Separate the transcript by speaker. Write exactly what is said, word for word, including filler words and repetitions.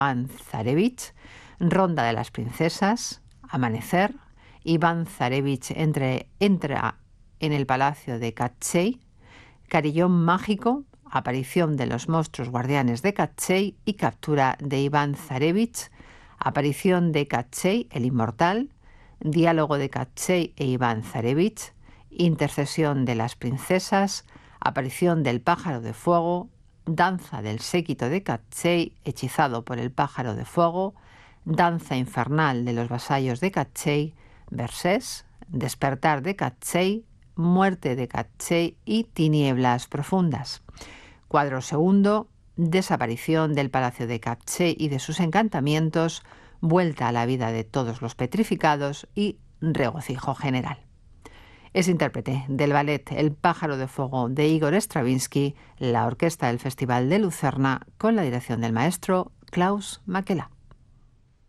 Speaker 1: Iván Zarevich, Ronda de las princesas, Amanecer. Iván Zarevich entre, entra en el palacio de Katchei, Carillón mágico, aparición de los monstruos guardianes de Katchei y captura de Iván Zarevich, aparición de Katchei, el inmortal, diálogo de Katchei e Iván Zarevich, intercesión de las princesas, aparición del pájaro de fuego, danza del séquito de Katchei, hechizado por el pájaro de fuego, danza infernal de los vasallos de Katchei, Versés, despertar de Katchei, muerte de Katchei y tinieblas profundas. Cuadro segundo, desaparición del palacio de Katchei y de sus encantamientos, vuelta a la vida de todos los petrificados y regocijo general. Es intérprete del ballet El pájaro de fuego de Igor Stravinsky, la orquesta del Festival de Lucerna, con la dirección del maestro Klaus Makela.